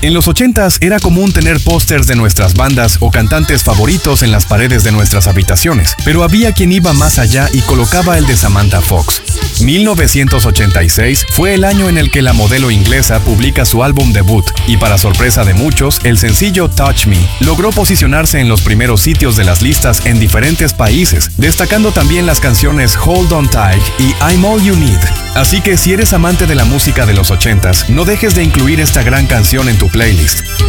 En los 80s era común tener pósters de nuestras bandas o cantantes favoritos en las paredes de nuestras habitaciones, pero había quien iba más allá y colocaba el de Samantha Fox. 1986 fue el año en el que la modelo inglesa publica su álbum debut y, para sorpresa de muchos, el sencillo Touch Me logró posicionarse en los primeros sitios de las listas en diferentes países, destacando también las canciones Hold On Tight y I'm All You Need. Así que si eres amante de la música de los 80s, no dejes de incluir esta gran canción en tu playlist.